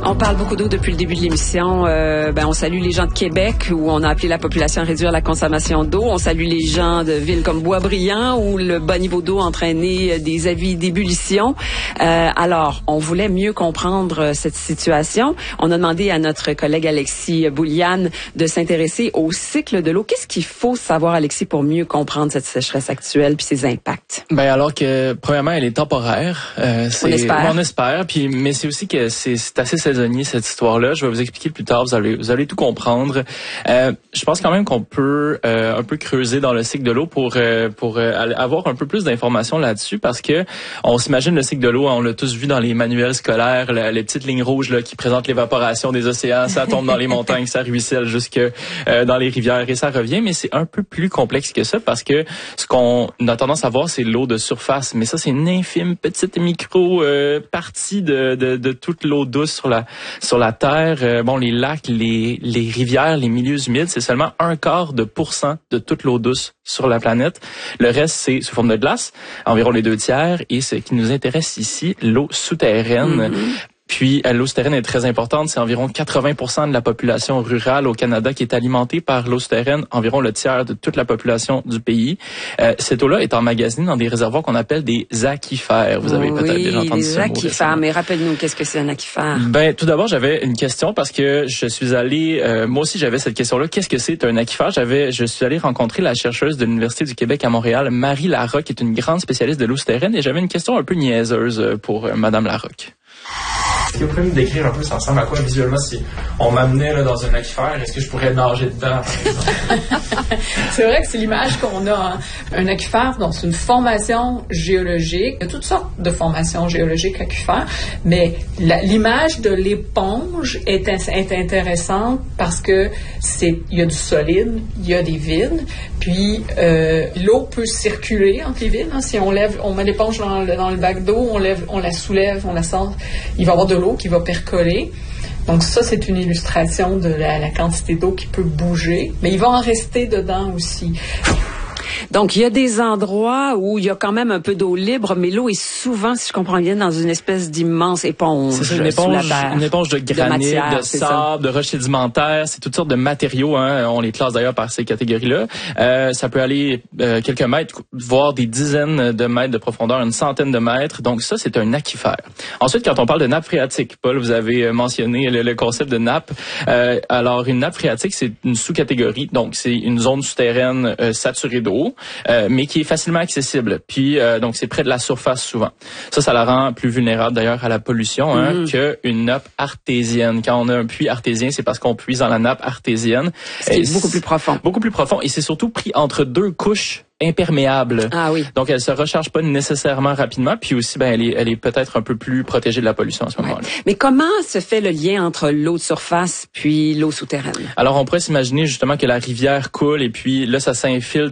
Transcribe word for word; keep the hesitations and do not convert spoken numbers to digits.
On parle beaucoup d'eau depuis le début de l'émission. Euh, ben, on salue les gens de Québec où on a appelé la population à réduire la consommation d'eau. On salue les gens de villes comme Boisbriand où le bas niveau d'eau a entraîné des avis d'ébullition. Euh, alors, on voulait mieux comprendre cette situation. On a demandé à notre collègue Alexis Bouliane de s'intéresser au cycle de l'eau. Qu'est-ce qu'il faut savoir, Alexis, pour mieux comprendre cette sécheresse actuelle puis ses impacts? Ben alors que premièrement, elle est temporaire. Euh, c'est, on espère. On espère. Puis, mais c'est aussi que c'est, c'est assez saisonnier cette histoire-là. Je vais vous expliquer plus tard. Vous allez, vous allez tout comprendre. Euh, je pense quand même qu'on peut euh, un peu creuser dans le cycle de l'eau pour euh, pour euh, avoir un peu plus d'informations là-dessus, parce que on s'imagine le cycle de l'eau, on l'a tous vu dans les manuels scolaires, la, les petites lignes rouges là qui présentent l'évaporation des océans, ça tombe dans les montagnes, ça ruisselle jusque euh, dans les rivières et ça revient. Mais c'est un peu plus complexe que ça, parce que ce qu'on a tendance à voir, c'est l'eau de surface, mais ça c'est une infime petite micro euh, partie de, de de toute l'eau douce sur la sur la terre. Euh, bon, les lacs, les les rivières, les milieux humides, c'est seulement un quart de pourcent de toute l'eau douce sur la planète. Le reste, c'est sous forme de glace, environ les deux tiers. Et ce qui nous intéresse ici, l'eau souterraine. Mm-hmm. Puis, l'eau souterraine est très importante. C'est environ quatre-vingts pour cent de la population rurale au Canada qui est alimentée par l'eau souterraine, environ le tiers de toute la population du pays. Euh, cette eau-là est emmagasinée dans des réservoirs qu'on appelle des aquifères. Vous avez oui, peut-être déjà entendu ce mot. Oui, des aquifères. Mais rappelle-nous, qu'est-ce que c'est un aquifère? Ben, tout d'abord, j'avais une question parce que je suis allé, euh, moi aussi, j'avais cette question-là. Qu'est-ce que c'est un aquifère? J'avais, je suis allé rencontrer la chercheuse de l'Université du Québec à Montréal, Marie Larocque, qui est une grande spécialiste de l'eau souterraine, et j'avais une question un peu niaiseuse pour euh, Madame Larocque. Est-ce que vous pouvez me décrire un peu, ça ressemble à quoi visuellement si on m'amenait là, dans un aquifère, est-ce que je pourrais nager dedans, par exemple? C'est vrai que c'est l'image qu'on a. Hein. Un aquifère, donc c'est une formation géologique. Il y a toutes sortes de formations géologiques aquifères, mais la, l'image de l'éponge est, est intéressante parce que c'est, il y a du solide, il y a des vides, puis euh, l'eau peut circuler entre les vides. Hein. Si on lève, on met l'éponge dans le, dans le bac d'eau, on lève, on la soulève, on la sort, il va y avoir de l'eau qui va percoler. Donc ça, c'est une illustration de la, la quantité d'eau qui peut bouger, mais il va en rester dedans aussi. Donc, il y a des endroits où il y a quand même un peu d'eau libre, mais l'eau est souvent, si je comprends bien, dans une espèce d'immense éponge. C'est ça, une éponge, sous la terre, une éponge de granit, de, matière, de sable, de roches sédimentaires. C'est toutes sortes de matériaux. Hein. On les classe d'ailleurs par ces catégories-là. Euh, ça peut aller euh, quelques mètres, voire des dizaines de mètres de profondeur, une centaine de mètres. Donc ça, c'est un aquifère. Ensuite, quand on parle de nappe phréatique, Paul, vous avez mentionné le, le concept de nappe. Euh, alors, une nappe phréatique, c'est une sous-catégorie. Donc, c'est une zone souterraine euh, saturée d'eau. Euh, mais qui est facilement accessible. Puis euh, donc c'est près de la surface souvent. Ça, ça la rend plus vulnérable d'ailleurs à la pollution hein, mmh. qu'une nappe artésienne. Quand on a un puits artésien, c'est parce qu'on puise dans la nappe artésienne. C'est beaucoup plus profond. Beaucoup plus profond. Et c'est surtout pris entre deux couches imperméable. Ah oui. Donc elle se recharge pas nécessairement rapidement, puis aussi ben elle est elle est peut-être un peu plus protégée de la pollution à ce moment-là. Ouais. Mais comment se fait le lien entre l'eau de surface puis l'eau souterraine? Alors on pourrait s'imaginer justement que la rivière coule et puis là ça s'infiltre